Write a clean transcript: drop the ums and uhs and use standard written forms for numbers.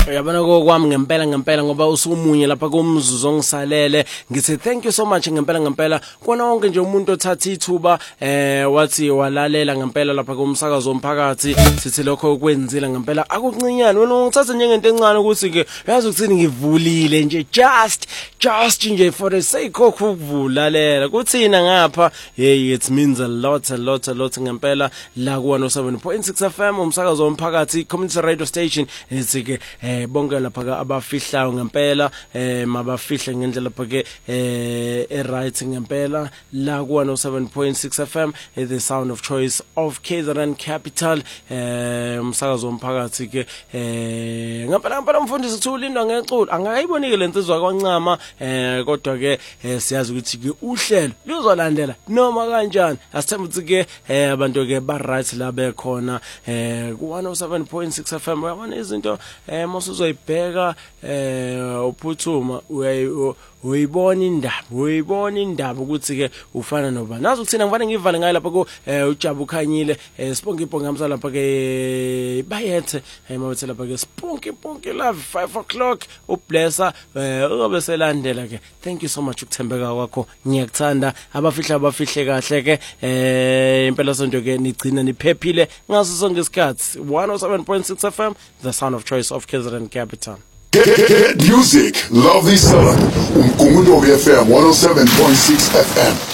Uyabona kokwami ngempela ngoba usumunye lapha kumzuzu ongisalele ngithi thank you so much ngempela kona wonke nje umuntu othatha ithuba wathi walalela ngempela lapha kumsakazo womphakathi sithi lokho okwenzile ngempela akuncinyane wena ungithatha njengento encane ukuthi ke yazi ukuthini ngivulile nje just nje for the sake of ukuvulalela kuthina ngapha hey it means a lot ngempela la ku 107.6 FM umsakazo womphakathi community radio station ethi ke bonke lapha abafihlayo ngempela mabafihle ngendlela lapha ke right ngempela la ku 107.6 FM the sound of choice of KZN Capital umsakazo womphakathi ke ngempela umfundisi uthulindwa ngeculo angayibonike lensizwa kwancama kodwa ke siyazi ukuthi ke uhlelo luzolandela noma kanjani asithemba ukuthi ke abantu ke ba right la bekhona ku 107.6 FM uyabona izinto mosuzoyibheka uphuthuma uyibona indaba ukuthi ke ufana noba nazo ukuthina ngivane ngivale ngayo lapha ku uJabu Khanyile sibonke ngamsa lapha ke bayethe mawethe lapha ke sibonke love 5 o'clock ublessa uzobe selandela ke thank you so much ukuthembeka kwakho ngiyakuthanda abafihle kahle ke impela sonto ke nigcina niphephile ngaso sonke isikhathi 107.6 FM the sound of choice of KZN Capital. Get music, love this song. Umkhumbulo FM 107.6 FM.